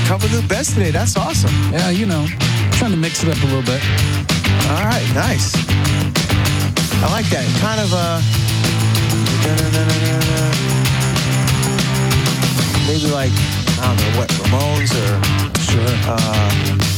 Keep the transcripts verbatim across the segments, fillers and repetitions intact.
couple new bets today. That's awesome. Yeah, you know, trying to mix it up a little bit. All right, nice. I like that. Kind of uh, maybe like, I don't know, what, Ramones or Sure. uh,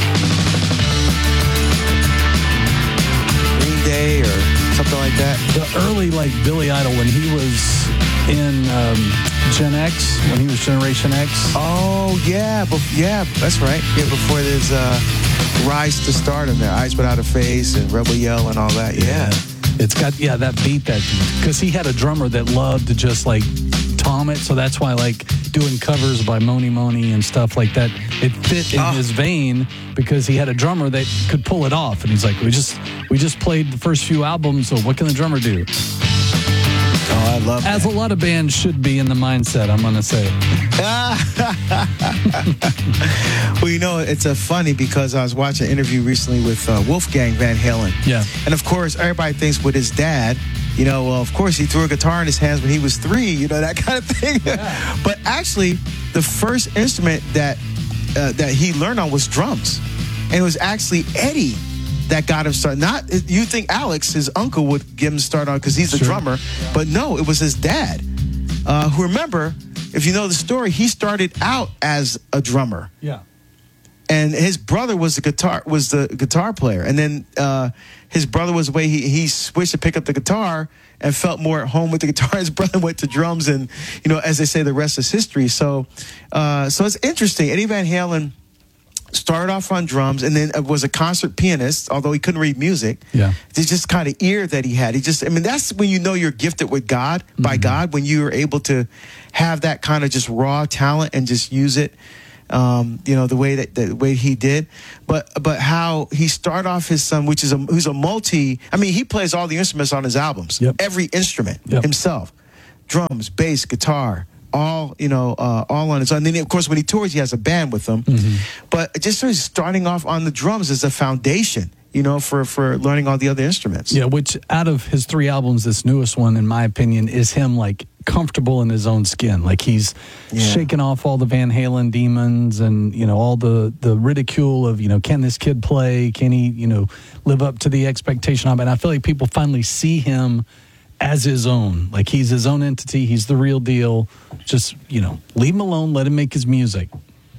Green Day or something like that. The early, like, Billy Idol, when he was in um, Gen X, when he was Generation X. Oh, yeah. Bef- yeah, that's right. Yeah, before there's uh, Rise to Stardom there. Eyes Without a Face and Rebel Yell and all that. Yeah. It's got, yeah, that beat, that, because he had a drummer that loved to just, like, tom it, so that's why, like, doing covers by Moni Moni and stuff like that, it fit in Oh. his vein because he had a drummer that could pull it off, and he's like, we just we just played the first few albums, so what can the drummer do? Oh, I love As that. a lot of bands should be in the mindset, I'm going to say. Well, you know, it's a funny because I was watching an interview recently with uh, Wolfgang Van Halen. Yeah. And of course, everybody thinks with his dad, you know, well, of course, he threw a guitar in his hands when he was three, you know, that kind of thing. Yeah. But actually, the first instrument that uh, that he learned on was drums. And it was actually Eddie that got him started. Not, you think Alex, his uncle, would get him started on because he's the Sure. drummer. But no, it was his dad. Uh, who, remember, if you know the story, he started out as a drummer. Yeah. And his brother was the guitar was the guitar player, and then uh, his brother was away. He he switched to pick up the guitar and felt more at home with the guitar. His brother went to drums, and you know, as they say, the rest is history. So, uh, so it's interesting. Eddie Van Halen started off on drums, and then was a concert pianist. Although he couldn't read music, Yeah. it's just kind of ear that he had. He just, I mean, that's when you know you're gifted with God by Mm-hmm. God, when you are able to have that kind of just raw talent and just use it. Um, you know, the way that the way he did, but but how he started off his son, which is a who's a multi. I mean, he plays all the instruments on his albums, Yep. every instrument Yep. himself, drums, bass, guitar, all you know, uh, all on his own. And then of course, when he tours, he has a band with him. Mm-hmm. But just sort of starting off on the drums is a foundation, you know, for for learning all the other instruments. Yeah, which out of his three albums, this newest one, in my opinion, is him, like, comfortable in his own skin. Like, he's Yeah. shaking off all the Van Halen demons and, you know, all the, the ridicule of, you know, can this kid play? Can he, you know, live up to the expectation of it? And I feel like people finally see him as his own. Like, he's his own entity. He's the real deal. Just, you know, leave him alone. Let him make his music.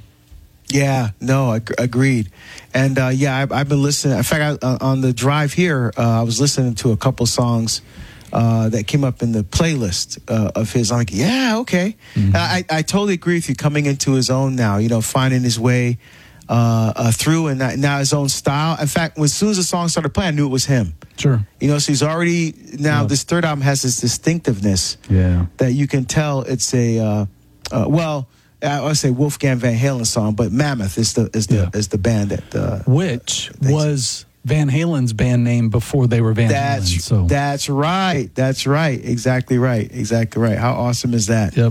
Yeah, no, ag- agreed. And uh, yeah, I, I've been listening. In fact, I, uh, on the drive here, uh, I was listening to a couple songs uh, that came up in the playlist uh, of his. I'm like, yeah, okay. Mm-hmm. I, I totally agree with you. Coming into his own now, you know, finding his way uh, uh, through, and now- now his own style. In fact, when, as soon as the song started playing, I knew it was him. Sure. You know, so he's already now. Yeah. This third album has this distinctiveness Yeah. that you can tell it's a uh, uh, well. I would say Wolfgang Van Halen song, but Mammoth is the is the Yeah. is the band that uh, Which Thanks. was Van Halen's band name before they were Van that's Halen. So, that's right, that's right, exactly right, exactly right. How awesome is that? yep.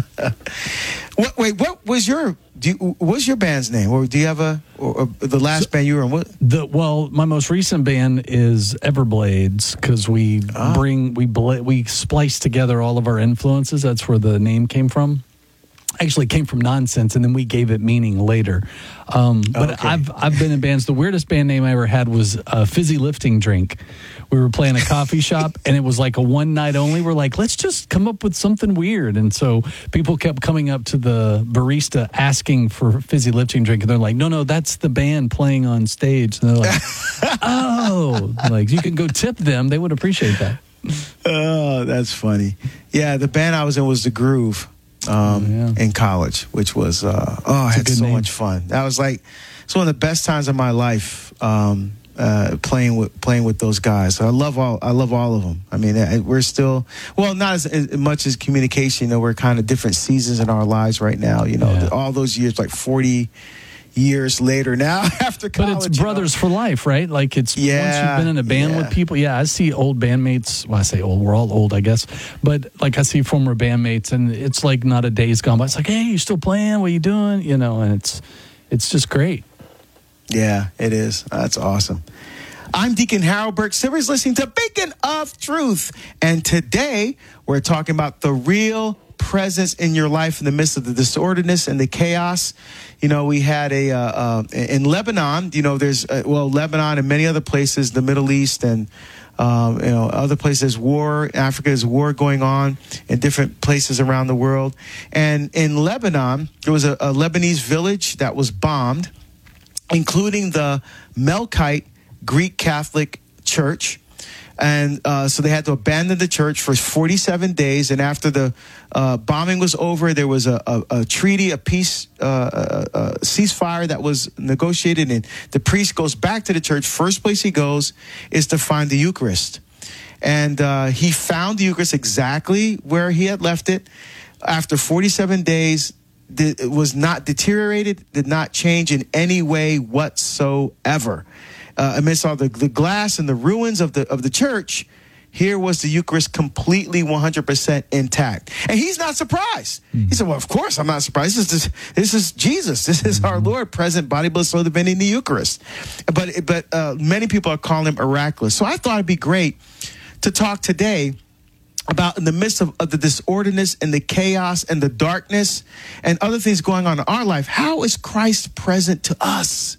What, wait, what was your do you, what was your band's name, or do you have a or, or the last band you were in? What? The well, my most recent band is Everblades because we Oh. bring we bla- we splice together all of our influences. That's where the name came from. Actually, it came from Nonsense, and then we gave it meaning later. Um, but Okay. I've I've been in bands. The weirdest band name I ever had was a Fizzy Lifting Drink. We were playing a coffee shop, and it was like a one night only. We're like, let's just come up with something weird. And so people kept coming up to the barista asking for Fizzy Lifting Drink, and they're like, no, no, that's the band playing on stage. And they're like, oh, like you can go tip them. They would appreciate that. Oh, that's funny. Yeah, the band I was in was The Groove um, Oh, yeah. in college, which was uh, oh, I It's a had good so name. much fun. That was like it's one of the best times of my life. Um, uh, playing with playing with those guys. So I love all I love all of them. I mean, I- we're still well, not as, as much as communication. You know, we're kind of different seasons in our lives right now. You know, Yeah. all those years, like forty years later now after But college. it's you know. brothers for life, right? Like it's once Yeah, you've been in a band yeah. with people. Yeah, I see old bandmates. Well, I say old, we're all old, I guess. But like I see former bandmates, and it's like not a day's gone by. It's like, hey, you still playing? What you doing? You know, and it's it's just great. Yeah, it is. That's awesome. I'm Deacon Harold Burke Silvers, listening to Beacon of Truth. And today we're talking about the real presence in your life in the midst of the disorderliness and the chaos. You know, we had a, uh, uh, in Lebanon, you know, there's, uh, well, Lebanon and many other places, the Middle East and, um, you know, other places, war, Africa is war going on in different places around the world. And in Lebanon, there was a, a Lebanese village that was bombed, including the Melkite Greek Catholic Church. And uh, so they had to abandon the church for forty-seven days. And after the uh, bombing was over, there was a, a, a treaty, a peace, uh, a, a ceasefire that was negotiated. And the priest goes back to the church. First place he goes is to find the Eucharist. And uh, he found the Eucharist exactly where he had left it. After forty-seven days, it was not deteriorated, did not change in any way whatsoever. Uh, amidst all the, the glass and the ruins of the of the church, here was the Eucharist completely one hundred percent intact. And he's not surprised. Mm-hmm. He said, well, of course I'm not surprised. This is, this is Jesus. This is our Lord present, body, blood, soul, divinity in the Eucharist. But, but uh, many people are calling him miraculous. So I thought it'd be great to talk today about in the midst of, of the disorderliness and the chaos and the darkness and other things going on in our life, how is Christ present to us?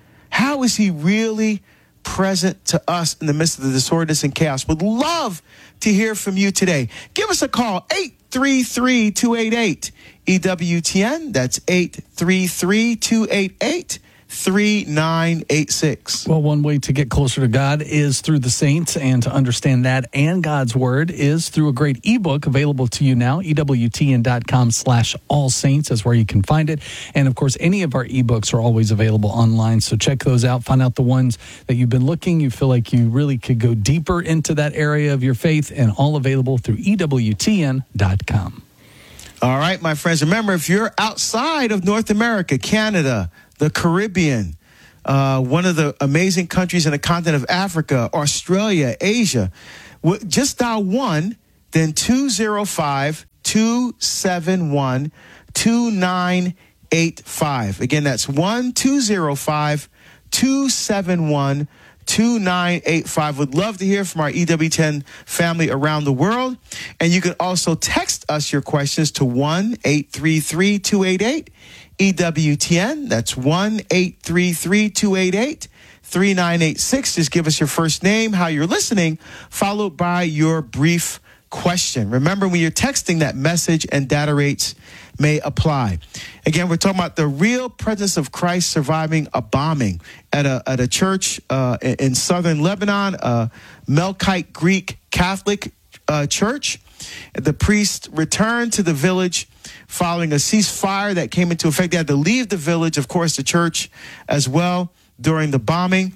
How is he really present to us in the midst of the disorderness and chaos? Would love to hear from you today. Give us a call, eight three three, two eight eight, E W T N. That's eight three three, two eight eight, three nine eight six. Well, one way to get closer to God is through the saints, and to understand that and God's word is through a great ebook available to you now. E W T N dot com slash all saints is where you can find it. And of course, any of our ebooks are always available online. So check those out. Find out the ones that you've been looking. You feel like you really could go deeper into that area of your faith, and all available through E W T N dot com. All right, my friends. Remember, if you're outside of North America, Canada, the Caribbean, uh, one of the amazing countries in the continent of Africa, Australia, Asia, just dial one, then two zero five, two seven one, two nine eight five. Again, that's one two zero five, two seven one, two nine eight five. Would love to hear from our E W ten family around the world. And you can also text us your questions to one eight three three, two eight eight, E W T N. That's one eight three three, two eight eight, three nine eight six. Just give us your first name, how you're listening, followed by your brief question. Remember, when you're texting, that message and data rates may apply. Again, we're talking about the real presence of Christ surviving a bombing at a at a church uh, in southern Lebanon, a Melkite Greek Catholic uh, church. The priest returned to the village following a ceasefire that came into effect. They had to leave the village, of course, the church as well, during the bombing.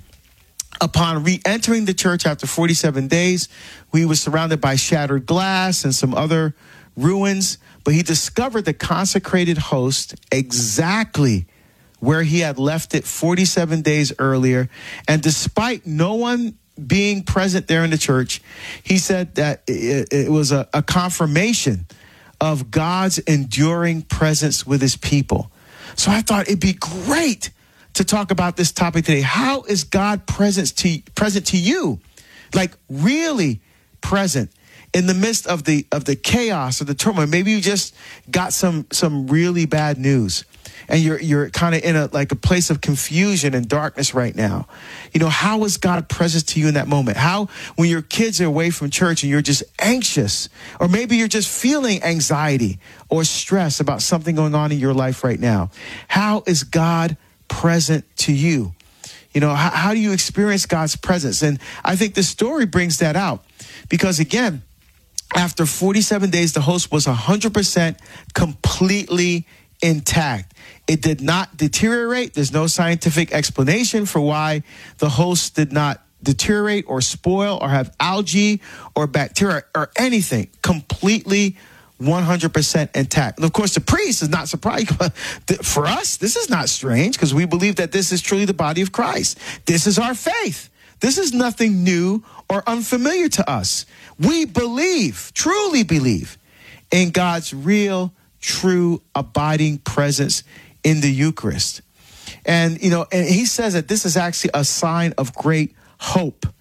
Upon re-entering the church after forty-seven days, he was surrounded by shattered glass and some other ruins, but he discovered the consecrated host exactly where he had left it forty-seven days earlier. And despite no one being present there in the church, he said that it, it was a, a confirmation of God's enduring presence with his people. So I thought it'd be great to talk about this topic today. How is God present to present to you? Like really present in the midst of the of the chaos or the turmoil. Maybe you just got some some really bad news, and you're you're kind of in a like a place of confusion and darkness right now. You know, how is God present to you in that moment? How, when your kids are away from church and you're just anxious, or maybe you're just feeling anxiety or stress about something going on in your life right now, how is God present to you? You know, how, how do you experience God's presence? And I think the story brings that out, because again, after forty-seven days, the host was one hundred percent completely intact. It did not deteriorate. There's no scientific explanation for why the host did not deteriorate or spoil or have algae or bacteria or anything. Completely one hundred percent intact. And of course, the priest is not surprised. For us, this is not strange, because we believe that this is truly the body of Christ. This is our faith. This is nothing new or unfamiliar to us. We believe, truly believe, in God's real, true, abiding presence in the Eucharist. And, you know, and he says that this is actually a sign of great hope.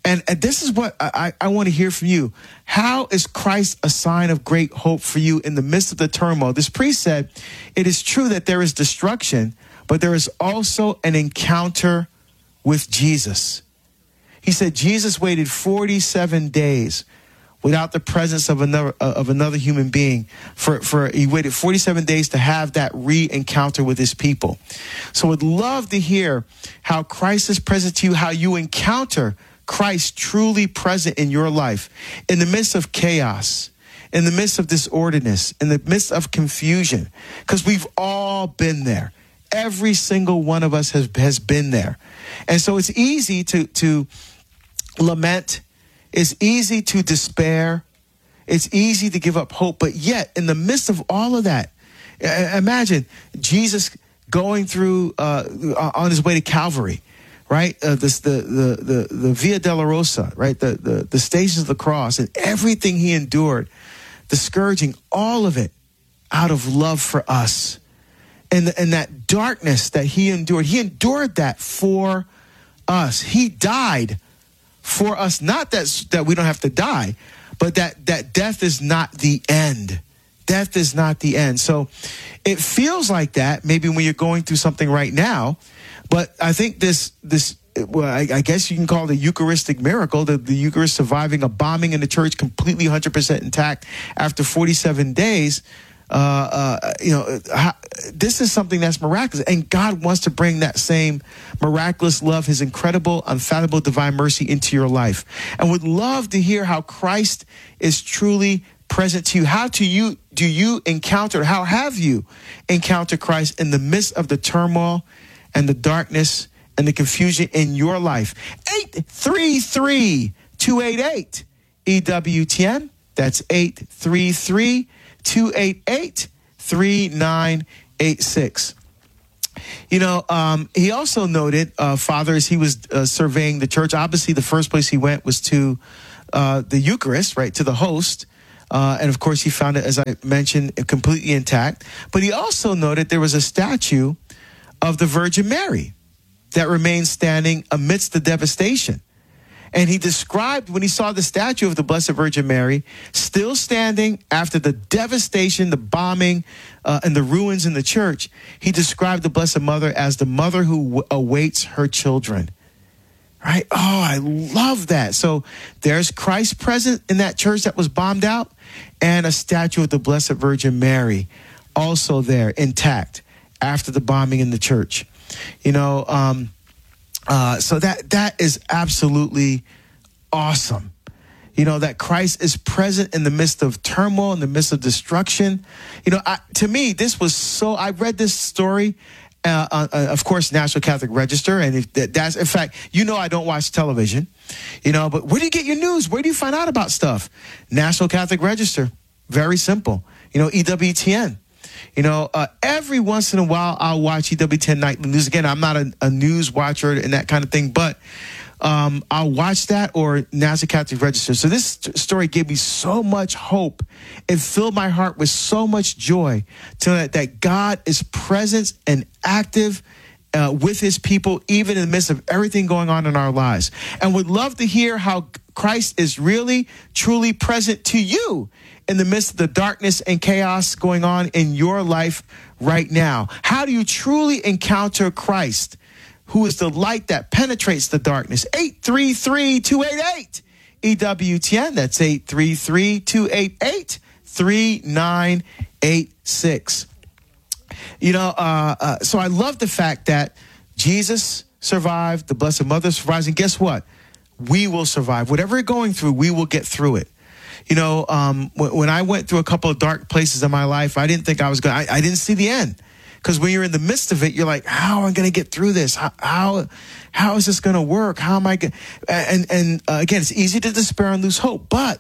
And, and this is what I, I want to hear from you. How is Christ a sign of great hope for you in the midst of the turmoil? This priest said, it is true that there is destruction, but there is also an encounter with Jesus. He said Jesus waited forty-seven days without the presence of another uh, of another human being. For, for he waited forty-seven days to have that re-encounter with his people. So would love to hear how Christ is present to you, how you encounter Christ truly present in your life, in the midst of chaos, in the midst of disorderness, in the midst of confusion, because we've all been there. Every single one of us has, has been there. And so it's easy to, to lament. It's easy to despair. It's easy to give up hope. But yet, in the midst of all of that, imagine Jesus going through uh, on his way to Calvary, right? Uh, this, the, the, the, the Via Dolorosa, right? The, the, the stations of the cross and everything he endured, the scourging, all of it out of love for us. And, and that darkness that he endured, he endured that for us. He died for us. Not that, that we don't have to die, but that, that death is not the end. Death is not the end. So it feels like that maybe when you're going through something right now. But I think this, this well, I, I guess you can call it a Eucharistic miracle, the, the Eucharist surviving a bombing in the church completely one hundred percent intact after forty-seven days. Uh, uh, you know, how, this is something that's miraculous. And God wants to bring that same miraculous love, his incredible, unfathomable divine mercy into your life. And would love to hear how Christ is truly present to you. How do you, do you encounter, how have you encountered Christ in the midst of the turmoil and the darkness and the confusion in your life? eight three three, two eight eight, E W T N. That's eight three three, two eight eight, three nine eight six. You know, um, he also noted, uh, Father, as he was uh, surveying the church, obviously the first place he went was to uh, the Eucharist, right, to the host. Uh, and of course, he found it, as I mentioned, completely intact. But he also noted there was a statue of the Virgin Mary that remained standing amidst the devastation. And he described when he saw the statue of the Blessed Virgin Mary still standing after the devastation, the bombing, uh, and the ruins in the church, he described the Blessed Mother as the mother who w- awaits her children. Right? Oh, I love that. So there's Christ present in that church that was bombed out, and a statue of the Blessed Virgin Mary also there intact after the bombing in the church. You know, um, Uh, so that that is absolutely awesome. You know, that Christ is present in the midst of turmoil, in the midst of destruction. You know, I, to me, this was so, I read this story, uh, uh, of course, National Catholic Register. And if that, that's, in fact, you know, I don't watch television, you know, but where do you get your news? Where do you find out about stuff? National Catholic Register. Very simple. You know, E W T N. You know, uh, every once in a while, I'll watch E W T N Nightly News. Again, I'm not a, a news watcher and that kind of thing, but um, I'll watch that or National Catholic Register. So this st- story gave me so much hope. It filled my heart with so much joy to know that, that God is present and active uh, with his people, even in the midst of everything going on in our lives. And would love to hear how Christ is really, truly present to you in the midst of the darkness and chaos going on in your life right now. How do you truly encounter Christ, who is the light that penetrates the darkness? eight three three, two eight eight, E W T N. That's eight three three, two eight eight, three nine eight six. You know, uh, uh, so I love the fact that Jesus survived, the Blessed Mother survives, and guess what? We will survive. Whatever you're going through, we will get through it. You know, um, when, when I went through a couple of dark places in my life, I didn't think I was going to, I didn't see the end. Because when you're in the midst of it, you're like, how am I going to get through this? How, how, how is this going to work? How am I going And, and uh, again, it's easy to despair and lose hope. But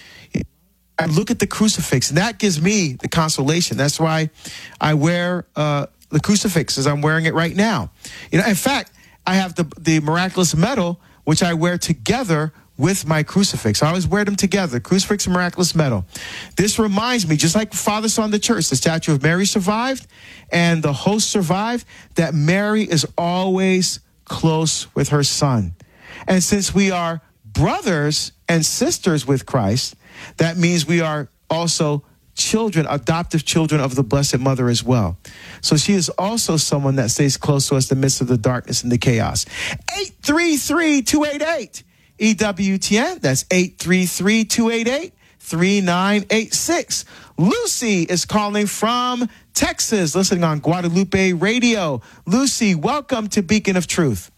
I look at the crucifix, and that gives me the consolation. That's why I wear uh, the crucifix as I'm wearing it right now. You know, in fact, I have the, the miraculous medal, which I wear together with my crucifix. I always wear them together, crucifix and miraculous medal. This reminds me, just like Father saw in the church, the statue of Mary survived and the host survived, that Mary is always close with her son. And since we are brothers and sisters with Christ, that means we are also children, adoptive children of the Blessed Mother as well. So she is also someone that stays close to us in the midst of the darkness and the chaos. eight three three, two eight eight, E W T N. That's eight three three, two eight eight, three nine eight six. Lucy is calling from Texas, listening on Guadalupe Radio. Lucy, welcome to Beacon of Truth.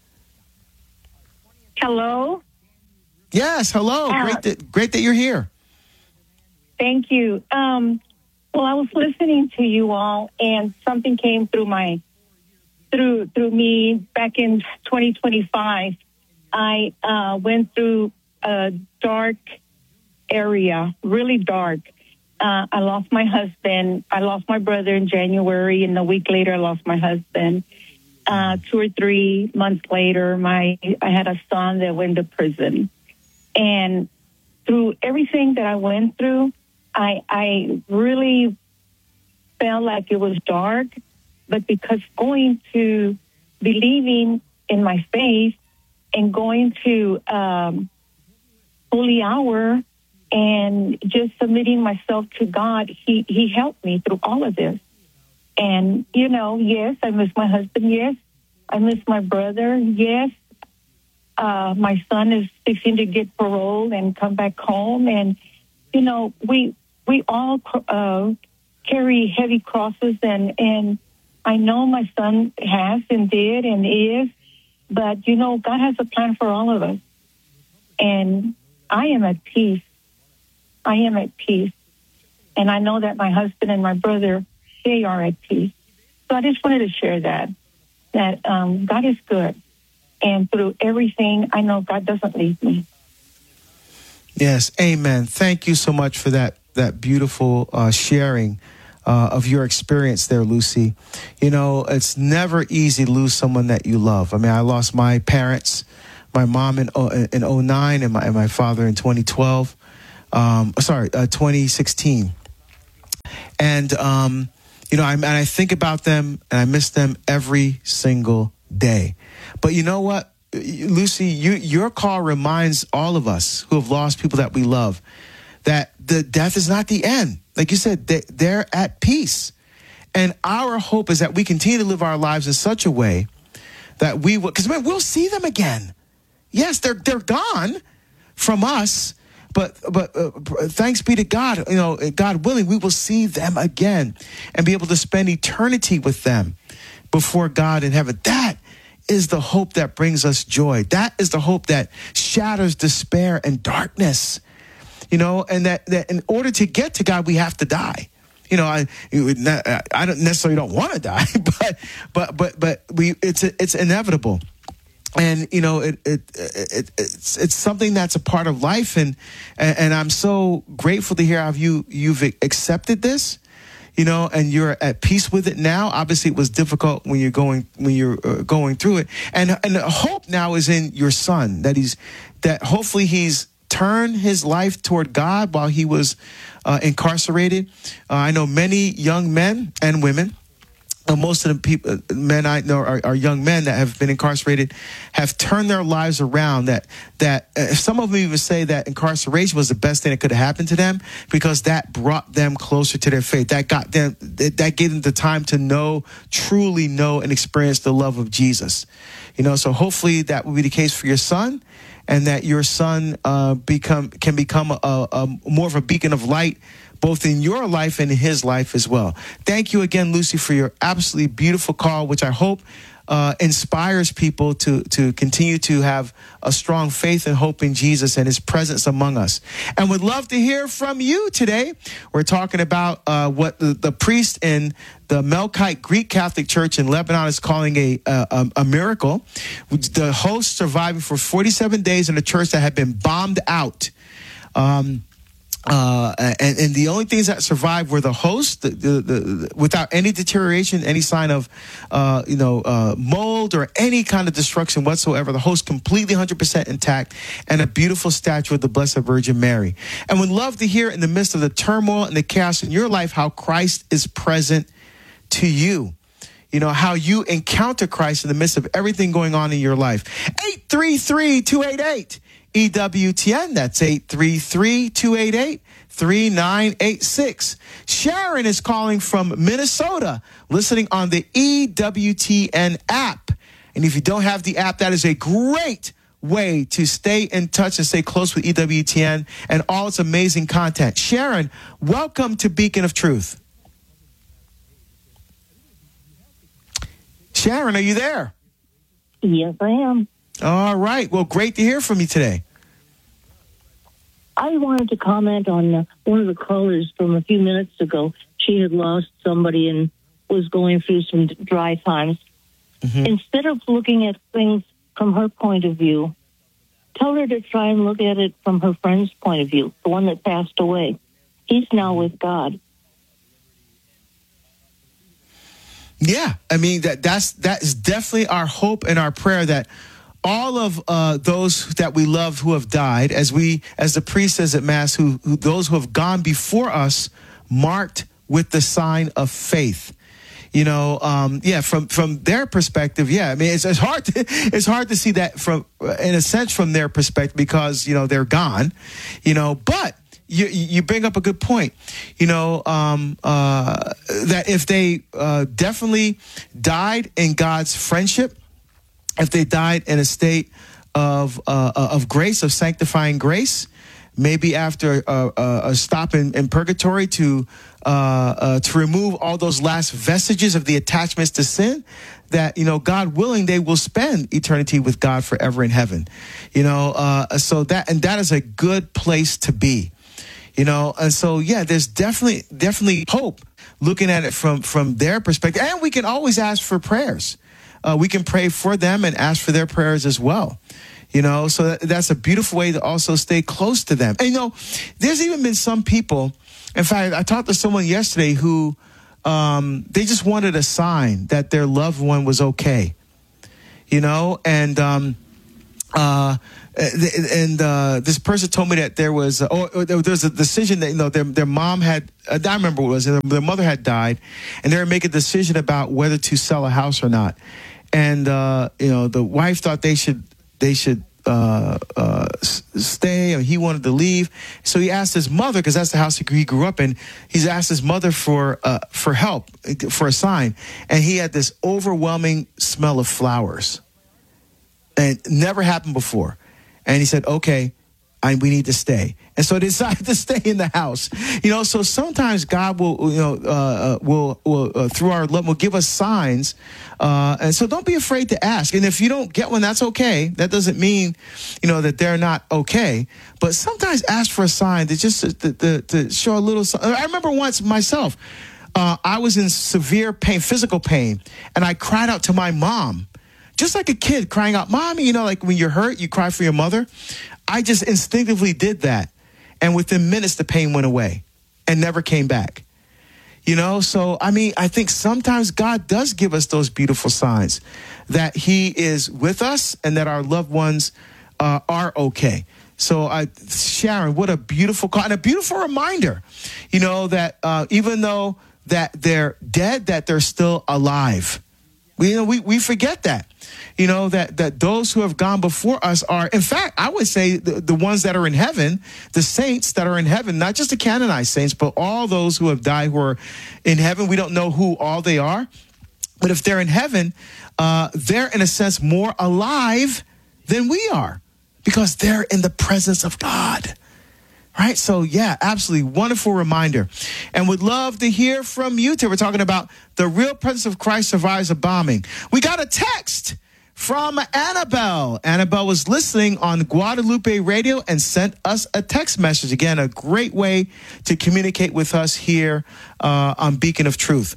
Hello. Yes, hello. Uh, great, that, great that you're here. Thank you. Um, well, I was listening to you all, and something came through my through through me back in twenty twenty-five. I uh, went through a dark area, really dark. Uh, I lost my husband. I lost my brother in January, and a week later, I lost my husband. Uh, two or three months later, my I had a son that went to prison, and through everything that I went through, I, I really felt like it was dark, but because going to believing in my faith and going to um, holy hour and just submitting myself to God, he, he helped me through all of this. And, you know, yes, I miss my husband. Yes, I miss my brother. Yes, uh, my son is fixing to get paroled and come back home. And, you know, we we all uh, carry heavy crosses, and, and I know my son has and did and is, but, you know, God has a plan for all of us. And I am at peace. I am at peace. And I know that my husband and my brother, they are at peace. So I just wanted to share that, that um, God is good. And through everything, I know God doesn't leave me. Yes, amen. Thank you so much for that that beautiful uh, sharing uh, of your experience there, Lucy. You know, it's never easy to lose someone that you love. I mean, I lost my parents, my mom in in oh nine and my, and my father in twenty twelve. Um, sorry, uh, twenty sixteen. And, um, you know, I, and I think about them and I miss them every single day. But you know what, Lucy, you, your call reminds all of us who have lost people that we love that the death is not the end. Like you said, they, they're at peace. And our hope is that we continue to live our lives in such a way that we will, because we'll see them again. Yes, they're they're gone from us, but but uh, thanks be to God, you know, God willing, we will see them again and be able to spend eternity with them before God in heaven. That is the hope that brings us joy. That is the hope that shatters despair and darkness. You know, and that, that in order to get to God, we have to die. You know, I I don't necessarily don't want to die, but but but but we it's it's inevitable. And, you know, it, it, it, it's, it's something that's a part of life. And, and I'm so grateful to hear how you, you've accepted this, you know, and you're at peace with it now. Obviously it was difficult when you're going, when you're uh, going through it. And, and the hope now is in your son, that he's, that hopefully he's turned his life toward God while he was uh, incarcerated. Uh, I know many young men and women, Uh, most of the people, men I know are, are young men that have been incarcerated, have turned their lives around. That that uh, some of them even say that incarceration was the best thing that could have happened to them because that brought them closer to their faith. That got them, that gave them the time to know, truly know, and experience the love of Jesus. You know, so hopefully that will be the case for your son, and that your son uh, become can become a, a more of a beacon of light, both in your life and in his life as well. Thank you again, Lucy, for your absolutely beautiful call, which I hope uh, inspires people to, to continue to have a strong faith and hope in Jesus and his presence among us. And would love to hear from you today. We're talking about uh, what the, the priest in the Melkite Greek Catholic Church in Lebanon is calling a, a, a miracle. The host surviving for forty-seven days in a church that had been bombed out. Um, Uh, and, and the only things that survived were the host, the, the, the, without any deterioration, any sign of, uh, you know, uh, mold or any kind of destruction whatsoever. The host completely one hundred percent intact, and a beautiful statue of the Blessed Virgin Mary. And would love to hear in the midst of the turmoil and the chaos in your life how Christ is present to you. You know, how you encounter Christ in the midst of everything going on in your life. eight three three, two eight eight E W T N. That's eight three three, two eight eight, three nine eight six. Sharon is calling from Minnesota, listening on the E W T N app. And if you don't have the app, that is a great way to stay in touch and stay close with E W T N and all its amazing content. Sharon, welcome to Beacon of Truth. Sharon, are you there? Yes, I am. All right. Well, great to hear from you today. I wanted to comment on uh, one of the callers from a few minutes ago. She had lost somebody and was going through some dry times. Mm-hmm. Instead of looking at things from her point of view, tell her to try and look at it from her friend's point of view, the one that passed away. He's now with God. Yeah, I mean, that that's that is definitely our hope and our prayer that all of uh, those that we love who have died, as we, as the priest says at Mass, who, who those who have gone before us, marked with the sign of faith. You know, um, yeah, from from their perspective, yeah. I mean, it's, it's hard to it's hard to see that from, in a sense, from their perspective because you know they're gone. You know, but you you bring up a good point. You know, um, uh, that if they uh, definitely died in God's friendship, if they died in a state of uh, of grace, of sanctifying grace, maybe after a, a, a stop in, in purgatory to uh, uh, to remove all those last vestiges of the attachments to sin, that, you know, God willing, they will spend eternity with God forever in heaven. You know, uh, so that, and that is a good place to be. You know, and so, yeah, there's definitely, definitely hope looking at it from, from their perspective. And we can always ask for prayers. Uh, we can pray for them and ask for their prayers as well. You know, so that, that's a beautiful way to also stay close to them. And, you know, there's even been some people, in fact, I talked to someone yesterday who, um, they just wanted a sign that their loved one was okay. You know, and, um, uh, and uh, this person told me that there was, or, or there was a decision that, you know, their their mom had, I remember what it was, their mother had died, and they were making a decision about whether to sell a house or not. And, uh, you know, the wife thought they should, they should uh, uh, stay, or he wanted to leave. So he asked his mother, because that's the house he grew up in, he's asked his mother for, uh, for help, for a sign. And he had this overwhelming smell of flowers. And it never happened before. And he said, okay, I, we need to stay. And so they decided to stay in the house. You know, so sometimes God will, you know, uh, will, will uh, through our love, will give us signs. Uh, and so don't be afraid to ask. And if you don't get one, that's okay. That doesn't mean, you know, that they're not okay. But sometimes ask for a sign to just to, to, to show a little. I remember once myself, uh, I was in severe pain, physical pain, and I cried out to my mom. Just like a kid crying out, Mommy, you know, like when you're hurt, you cry for your mother. I just instinctively did that. And within minutes, the pain went away and never came back. You know, so, I mean, I think sometimes God does give us those beautiful signs that he is with us and that our loved ones uh, are okay. So, I, Sharon, what a beautiful call and a beautiful reminder, you know, that uh, even though that they're dead, that they're still alive. We, you know, we, we forget that. You know, that, that those who have gone before us are, in fact, I would say the, the ones that are in heaven, the saints that are in heaven, not just the canonized saints, but all those who have died who are in heaven. We don't know who all they are. But if they're in heaven, uh, they're in a sense more alive than we are because they're in the presence of God. Right. So, yeah, absolutely wonderful reminder. And would love to hear from you too. We're talking about the real presence of Christ survives a bombing. We got a text from Annabelle. Annabelle was listening on Guadalupe Radio and sent us a text message. Again, a great way to communicate with us here uh, on Beacon of Truth.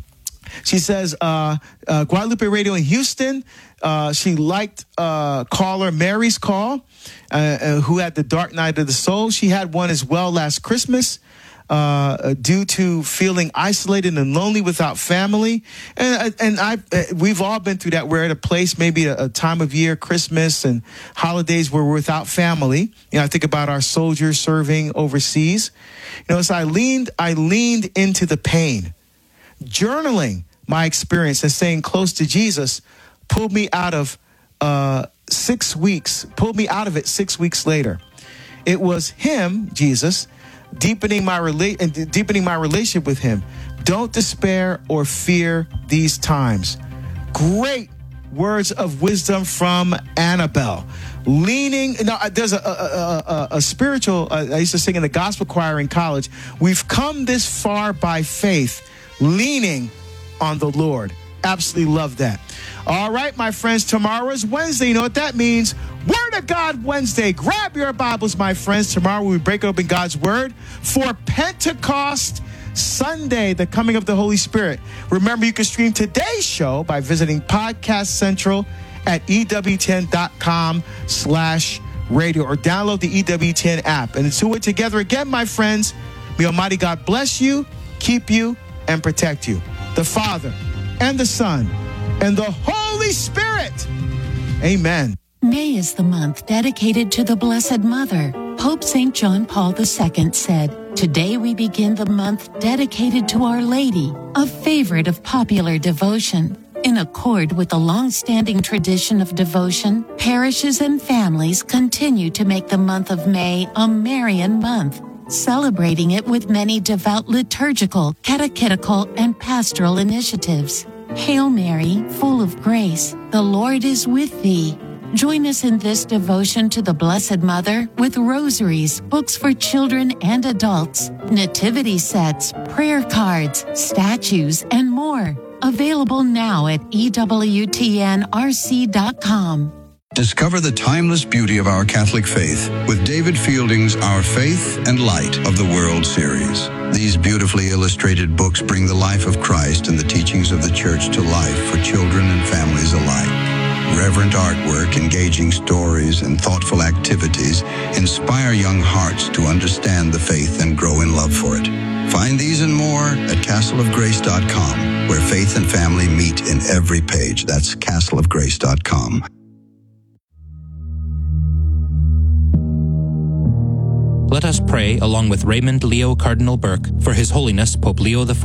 She says, uh, uh, Guadalupe Radio in Houston. Uh, she liked uh, caller Mary's call, uh, uh, who had the dark night of the soul. She had one as well last Christmas uh, due to feeling isolated and lonely without family. And, and I, we've all been through that. We're at a place, maybe a, a time of year, Christmas and holidays where we're without family. You know, I think about our soldiers serving overseas. You know, so I leaned, I leaned into the pain. Journaling my experience and staying close to Jesus pulled me out of uh, six weeks, pulled me out of it six weeks later. It was him, Jesus, deepening my rela- and deepening my relationship with him. Don't despair or fear these times. Great words of wisdom from Annabelle. Leaning, no, there's a, a, a, a, a spiritual, uh, I used to sing in the gospel choir in college. We've come this far by faith, leaning on the Lord. Absolutely love that. All right, my friends, tomorrow is Wednesday. You know what that means? Word of God Wednesday. Grab your Bibles, my friends. Tomorrow we break open God's Word for Pentecost Sunday, the coming of the Holy Spirit. Remember, you can stream today's show by visiting Podcast Central at E W ten dot com slash radio or download the E W ten app. And until we're together again, my friends, may Almighty God bless you, keep you, and protect you. The Father and the Son and the Holy Spirit. Amen. May is the month dedicated to the Blessed Mother. Pope Saint John Paul the Second said, "Today we begin the month dedicated to Our Lady, a favorite of popular devotion." In accord with the long-standing tradition of devotion, parishes and families continue to make the month of May a Marian month, celebrating it with many devout liturgical, catechetical, and pastoral initiatives. Hail Mary, full of grace, the Lord is with thee. Join us in this devotion to the Blessed Mother with rosaries, books for children and adults, nativity sets, prayer cards, statues, and more. Available now at E W T N R C dot com. Discover the timeless beauty of our Catholic faith with David Fielding's Our Faith and Light of the World series. These beautifully illustrated books bring the life of Christ and the teachings of the Church to life for children and families alike. Reverent artwork, engaging stories, and thoughtful activities inspire young hearts to understand the faith and grow in love for it. Find these and more at castle of grace dot com, where faith and family meet in every page. That's castle of grace dot com. Let us pray along with Raymond Leo Cardinal Burke for His Holiness Pope Leo the fourteenth.